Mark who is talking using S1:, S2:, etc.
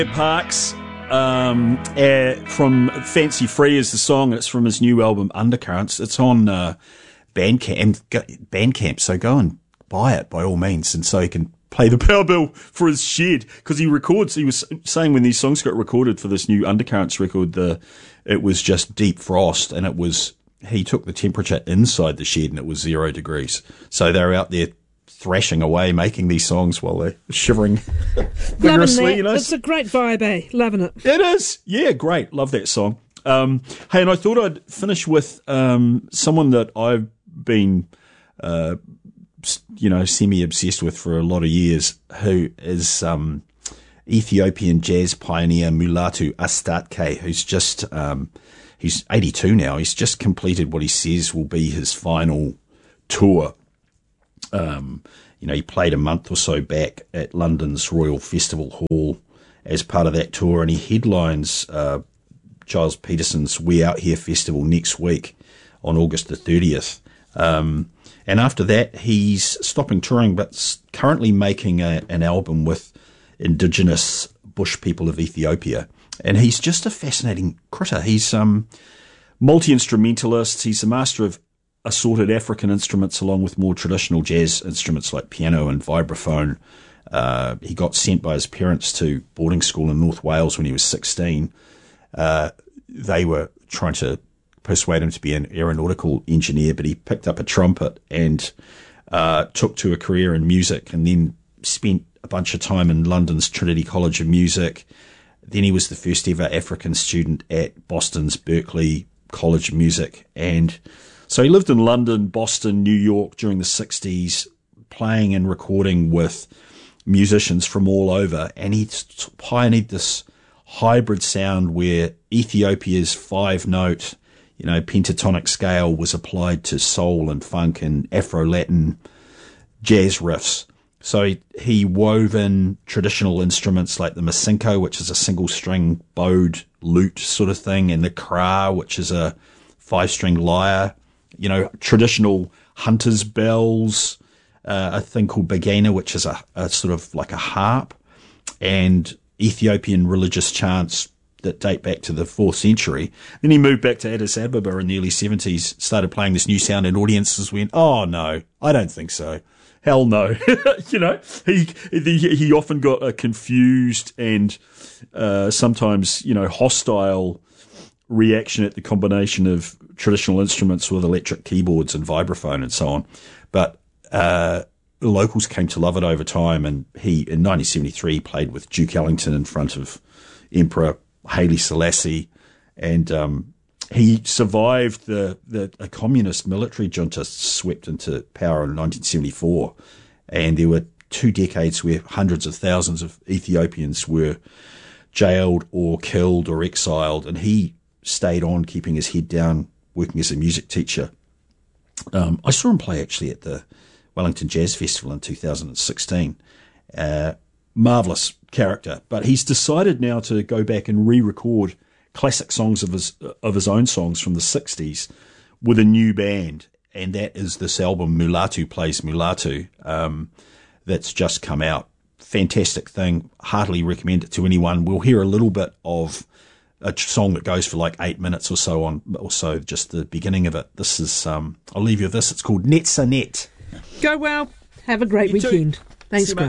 S1: Parks from Fancy Free is the song. It's from his new album Undercurrents. It's on Bandcamp, so go and buy it by all means, and so he can play the power bill for his shed, because he was saying when these songs got recorded for this new Undercurrents record, it was just deep frost, and he took the temperature inside the shed and it was 0 degrees, so they're out there thrashing away, making these songs while they're shivering vigorously. You know,
S2: it's a great vibe, eh? Loving it.
S1: It is, yeah, great. Love that song. Hey, and I thought I'd finish with someone that I've been, semi-obsessed with for a lot of years, who is Ethiopian jazz pioneer Mulatu Astatke, who's just he's 82 now. He's just completed what he says will be his final tour. He played a month or so back at London's Royal Festival Hall as part of that tour, and he headlines Giles Peterson's We Out Here Festival next week on August the 30th. And after that, he's stopping touring, but currently making an album with indigenous bush people of Ethiopia. And he's just a fascinating critter. He's multi-instrumentalist. He's a master of assorted African instruments along with more traditional jazz instruments like piano and vibraphone. He got sent by his parents to boarding school in North Wales when he was 16. They were trying to persuade him to be an aeronautical engineer, but he picked up a trumpet and took to a career in music, and then spent a bunch of time in London's Trinity College of Music. Then he was the first ever African student at Boston's Berklee College of Music, and so he lived in London, Boston, New York during the 60s, playing and recording with musicians from all over. And he pioneered this hybrid sound where Ethiopia's 5-note, pentatonic scale was applied to soul and funk and Afro-Latin jazz riffs. So he wove in traditional instruments like the masinko, which is a single-string bowed lute sort of thing, and the kra, which is a 5-string lyre. Traditional hunter's bells, a thing called bagana, which is a sort of like a harp, and Ethiopian religious chants that date back to the 4th century. Then he moved back to Addis Ababa in the early 70s, started playing this new sound, and audiences went, "Oh no, I don't think so. Hell no." He often got a confused and sometimes hostile reaction at the combination of traditional instruments with electric keyboards and vibraphone and so on. But the locals came to love it over time, and he, in 1973, played with Duke Ellington in front of Emperor Haile Selassie, and he survived a communist military junta swept into power in 1974, and there were 2 decades where hundreds of thousands of Ethiopians were jailed or killed or exiled, and he stayed on, keeping his head down, working as a music teacher. I saw him play actually at the Wellington Jazz Festival in 2016. Marvellous character, but he's decided now to go back and re-record classic songs of his own songs from the 60s with a new band, and that is this album Mulatu Plays Mulatu that's just come out. Fantastic thing. Heartily recommend it to anyone. We'll hear a little bit of a song that goes for like 8 minutes or so, just the beginning of it. This is, I'll leave you with this. It's called Netsa Net.
S2: Go well. Have a great weekend. Thanks, Grant.